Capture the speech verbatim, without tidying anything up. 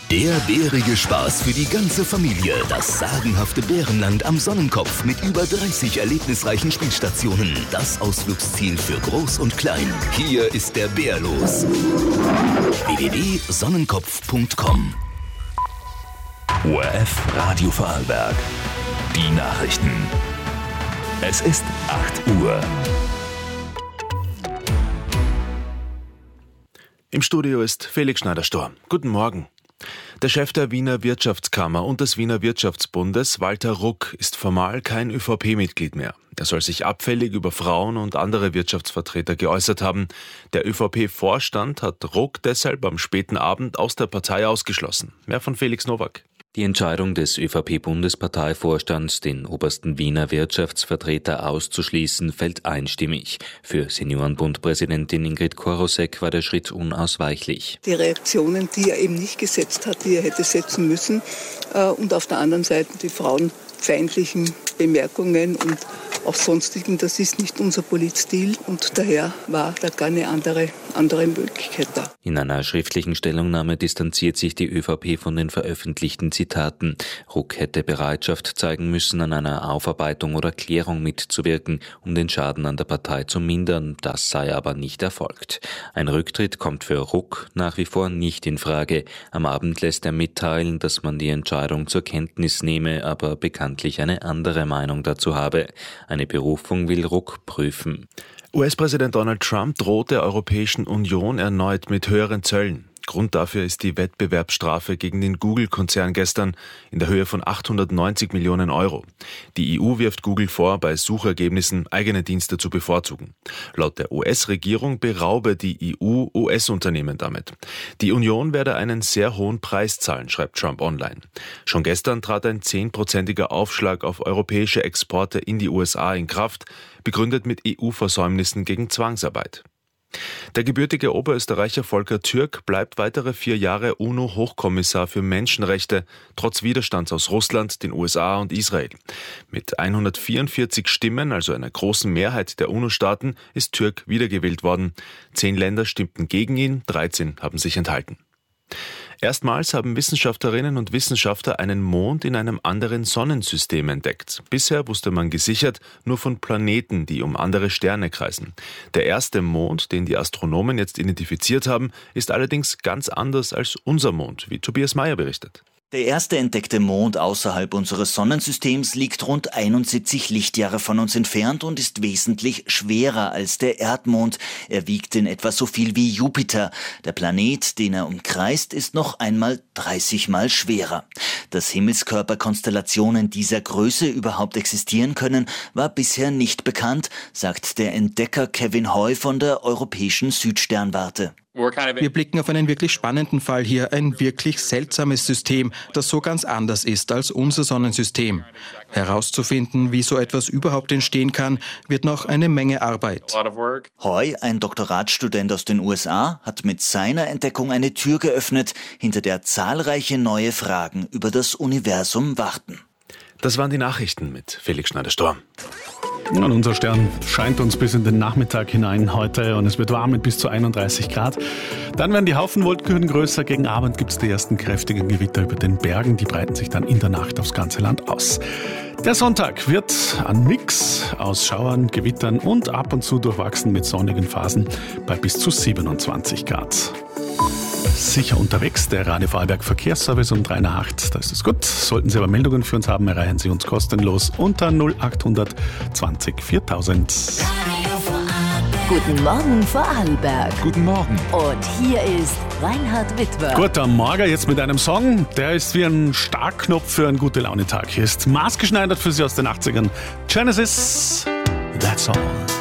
Der bärige Spaß für die ganze Familie. Das sagenhafte Bärenland am Sonnenkopf mit über dreißig erlebnisreichen Spielstationen. Das Ausflugsziel für Groß und Klein. Hier ist der Bär los. w w w punkt sonnenkopf punkt com O R F Radio Vorarlberg. Die Nachrichten. Es ist acht Uhr. Im Studio ist Felix Schneider-Storr. Guten Morgen. Der Chef der Wiener Wirtschaftskammer und des Wiener Wirtschaftsbundes, Walter Ruck, ist formal kein Ö V P-Mitglied mehr. Er soll sich abfällig über Frauen und andere Wirtschaftsvertreter geäußert haben. Der Ö V P-Vorstand hat Ruck deshalb am späten Abend aus der Partei ausgeschlossen. Mehr von Felix Nowak. Die Entscheidung des Ö V P-Bundesparteivorstands, den obersten Wiener Wirtschaftsvertreter auszuschließen, fällt einstimmig. Für Seniorenbundpräsidentin Ingrid Korosek war der Schritt unausweichlich. Die Reaktionen, die er eben nicht gesetzt hat, die er hätte setzen müssen, und auf der anderen Seite die frauenfeindlichen Bemerkungen und auch sonstigen, das ist nicht unser Politstil und daher war da keine andere, andere Möglichkeit da. In einer schriftlichen Stellungnahme distanziert sich die Ö V P von den veröffentlichten Zitaten. Ruck hätte Bereitschaft zeigen müssen, an einer Aufarbeitung oder Klärung mitzuwirken, um den Schaden an der Partei zu mindern. Das sei aber nicht erfolgt. Ein Rücktritt kommt für Ruck nach wie vor nicht in Frage. Am Abend lässt er mitteilen, dass man die Entscheidung zur Kenntnis nehme, aber bekanntlich eine andere Meinung dazu habe. Eine Berufung will Ruck prüfen. U S-Präsident Donald Trump droht der Europäischen Union erneut mit höheren Zöllen. Grund dafür ist die Wettbewerbsstrafe gegen den Google-Konzern gestern in der Höhe von achthundertneunzig Millionen Euro. Die E U wirft Google vor, bei Suchergebnissen eigene Dienste zu bevorzugen. Laut der U S-Regierung beraube die E U U S-Unternehmen damit. Die Union werde einen sehr hohen Preis zahlen, schreibt Trump online. Schon gestern trat ein zehnprozentiger Aufschlag auf europäische Exporte in die U S A in Kraft, begründet mit E U-Versäumnissen gegen Zwangsarbeit. Der gebürtige Oberösterreicher Volker Türk bleibt weitere vier Jahre UNO-Hochkommissar für Menschenrechte, trotz Widerstands aus Russland, den U S A und Israel. Mit hundertvierundvierzig Stimmen, also einer großen Mehrheit der UNO-Staaten, ist Türk wiedergewählt worden. Zehn Länder stimmten gegen ihn, dreizehn haben sich enthalten. Erstmals haben Wissenschaftlerinnen und Wissenschaftler einen Mond in einem anderen Sonnensystem entdeckt. Bisher wusste man gesichert nur von Planeten, die um andere Sterne kreisen. Der erste Mond, den die Astronomen jetzt identifiziert haben, ist allerdings ganz anders als unser Mond, wie Tobias Meyer berichtet. Der erste entdeckte Mond außerhalb unseres Sonnensystems liegt rund einundsiebzig Lichtjahre von uns entfernt und ist wesentlich schwerer als der Erdmond. Er wiegt in etwa so viel wie Jupiter. Der Planet, den er umkreist, ist noch einmal dreißig Mal schwerer. Dass Himmelskörperkonstellationen dieser Größe überhaupt existieren können, war bisher nicht bekannt, sagt der Entdecker Kevin Hoy von der Europäischen Südsternwarte. Wir blicken auf einen wirklich spannenden Fall hier, ein wirklich seltsames System, das so ganz anders ist als unser Sonnensystem. Herauszufinden, wie so etwas überhaupt entstehen kann, wird noch eine Menge Arbeit. Hoy, ein Doktoratstudent aus den U S A, hat mit seiner Entdeckung eine Tür geöffnet, hinter der zahlreiche neue Fragen über das Universum warten. Das waren die Nachrichten mit Felix Schneider-Storr. Und unser Stern scheint uns bis in den Nachmittag hinein heute und es wird warm mit bis zu einunddreißig Grad. Dann werden die Haufenwolken größer. Gegen Abend gibt es die ersten kräftigen Gewitter über den Bergen. Die breiten sich dann in der Nacht aufs ganze Land aus. Der Sonntag wird ein Mix aus Schauern, Gewittern und ab und zu durchwachsen mit sonnigen Phasen bei bis zu siebenundzwanzig Grad. Sicher unterwegs, der Radio Vorarlberg Verkehrsservice um drei nach acht. Da ist es gut. Sollten Sie aber Meldungen für uns haben, erreichen Sie uns kostenlos unter null acht zwanzig viertausend. Guten Morgen Vorarlberg. Guten Morgen. Und hier ist Reinhard Witwer. Guten Morgen, jetzt mit einem Song, der ist wie ein Startknopf für einen Gute-Laune-Tag. Hier ist maßgeschneidert für Sie aus den achtzigern. Genesis, That's All.